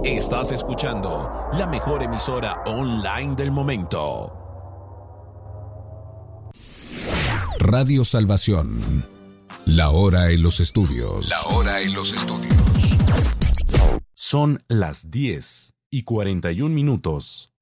Estás escuchando la mejor emisora online del momento. Radio Salvación. La hora en los estudios. La hora en los estudios. Son las 10:41.